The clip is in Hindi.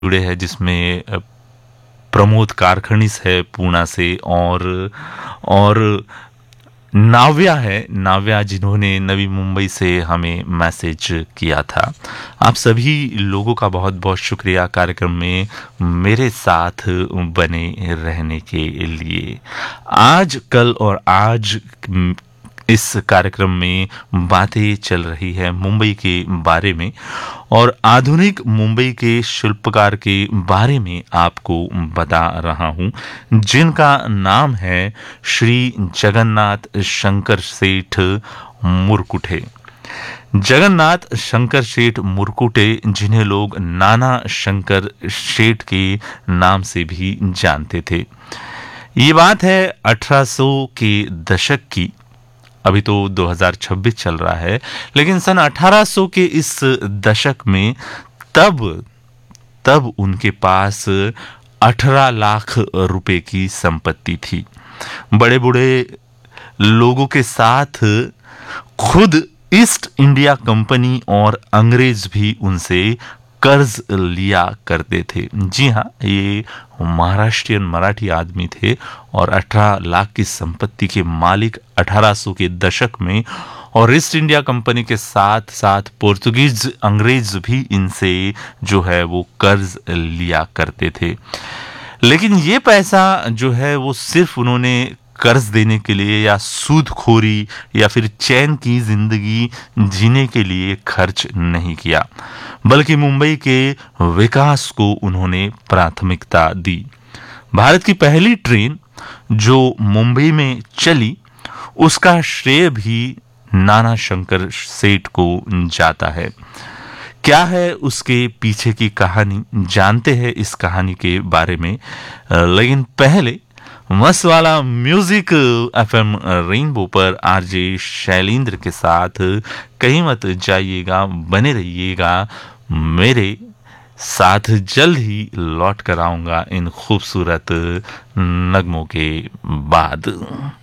जुड़े हैं, जिसमें प्रमोद कारखनीस है पूना से, और नाव्या है, नाव्या जिन्होंने नवी मुंबई से हमें मैसेज किया था। आप सभी लोगों का बहुत बहुत शुक्रिया कार्यक्रम में मेरे साथ बने रहने के लिए। आज कल और आज इस कार्यक्रम में बातें चल रही है मुंबई के बारे में, और आधुनिक मुंबई के शिल्पकार के बारे में आपको बता रहा हूं, जिनका नाम है श्री जगन्नाथ शंकर सेठ मुरकुटे। जगन्नाथ शंकर सेठ मुरकुटे, जिन्हें लोग नाना शंकर सेठ के नाम से भी जानते थे। ये बात है 1800 के दशक की। अभी तो 2026 चल रहा है, लेकिन सन 1800 के इस दशक में तब उनके पास 18 लाख रुपए की संपत्ति थी। बड़े बड़े लोगों के साथ खुद ईस्ट इंडिया कंपनी और अंग्रेज भी उनसे कर्ज लिया करते थे। जी हाँ, ये महाराष्ट्रियन मराठी आदमी थे और 18 लाख की संपत्ति के मालिक 1800 के दशक में, और ईस्ट इंडिया कंपनी के साथ साथ पोर्तुगीज अंग्रेज भी इनसे जो है वो कर्ज लिया करते थे। लेकिन ये पैसा जो है वो सिर्फ उन्होंने कर्ज देने के लिए या सूदखोरी या फिर चैन की जिंदगी जीने के लिए खर्च नहीं किया, बल्कि मुंबई के विकास को उन्होंने प्राथमिकता दी। भारत की पहली ट्रेन जो मुंबई में चली, उसका श्रेय भी नाना शंकर सेठ को जाता है। क्या है उसके पीछे की कहानी, जानते हैं इस कहानी के बारे में। लेकिन पहले मस्त वाला म्यूजिक एफएम रेनबो पर आरजे शैलेंद्र के साथ कहीं मत जाइएगा, बने रहिएगा मेरे साथ। जल्द ही लौट कर आऊंगा इन खूबसूरत नगमों के बाद।